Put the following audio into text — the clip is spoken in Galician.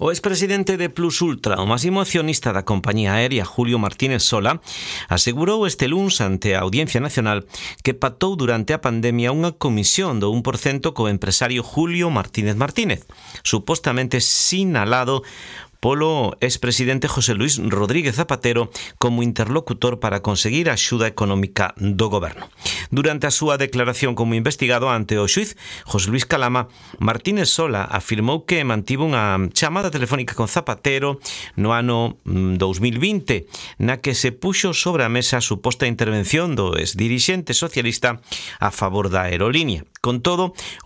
O expresidente de Plus Ultra, o máximo accionista da compañía aérea Julio Martínez Sola, asegurou este luns ante a Audiencia Nacional que pactou durante a pandemia unha comisión do 1% co empresario Julio Martínez Martínez, supostamente sinalado polo expresidente José Luis Rodríguez Zapatero como interlocutor para conseguir a axuda económica do goberno. Durante a súa declaración como investigado ante o xuiz José Luis Calama, Martínez Sola afirmou que mantivo unha chamada telefónica con Zapatero no ano 2020, na que se puxo sobre a mesa a suposta intervención do exdirixente socialista a favor da aerolínea. Con todo,